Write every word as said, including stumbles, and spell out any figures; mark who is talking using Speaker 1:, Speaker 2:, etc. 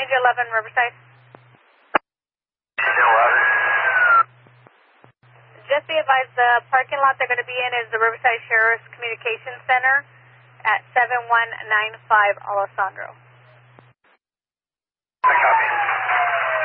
Speaker 1: Angel eleven, Riverside.
Speaker 2: Angel eleven.
Speaker 1: Just be advised, the parking lot they're going to be in is the Riverside Sheriff's Communications Center at seven one nine five Alessandro.